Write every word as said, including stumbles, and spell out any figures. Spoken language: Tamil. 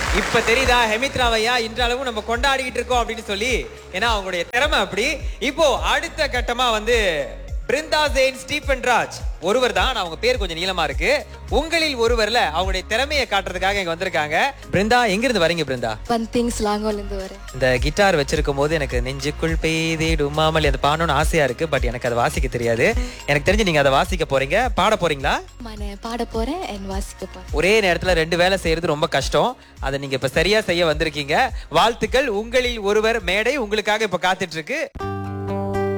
இப்ப தெரியுதா ஹெமித்ராவையா இன்றளவும் நம்ம கொண்டாடிக்கிட்டு இருக்கோம் அப்படின்னு சொல்லி. ஏன்னா அவங்களுடைய திறமை அப்படி. இப்போ அடுத்த கட்டமா வந்து பிருந்தா ஜெயின் ஸ்டீபன் ராஜ் ஒருவர் தான். அவங்க பேர் கொஞ்சம் நீளமா இருக்கு. உங்களில் ஒருவர்ல அவங்களுடைய திறமையை காட்டுறதுக்காக இங்க வந்திருக்காங்க. பிருந்தா, எங்க இருந்து வரீங்க பிருந்தா? பந்திங் ஸ்லாங்கோல இருந்து வரேன். இந்த கிட்டார் வச்சிருக்கும் போது எனக்கு நெஞ்சுக்குள் பெய்திடும் மாமல் அந்த பாடணும்னு ஆசையா இருக்கு. பட் எனக்கு அதை வாசிக்க தெரியாது. எனக்கு தெரிஞ்சு நீங்க அதை வாசிக்க போறீங்க. பாட போறீங்களா? நான் பாட போறேன் and வாசிக்க போறேன். ஒரே நேரத்துல ரெண்டு வேலை செய்யறது ரொம்ப கஷ்டம். அதை நீங்க இப்ப சரியா செய்ய வந்திருக்கீங்க. வாழ்த்துக்கள். உங்களில் ஒருவர் மேடை உங்களுக்காக இப்ப காத்துட்டு இருக்கு.